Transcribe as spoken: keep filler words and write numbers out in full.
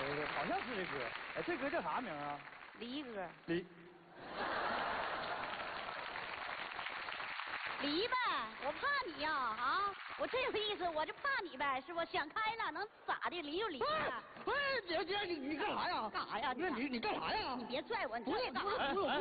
对，好像是这歌。哎，这歌叫啥名啊？ 离歌。 离。 离呗，我怕你呀啊！我这个意思，我就怕你呗，是不？想开了能咋的？离就离呀。 不是，姐姐，你你干啥呀？ 干啥呀？ 那你你干啥呀？ 你别拽我，你不是， 拽我干啥？ 不是，不是。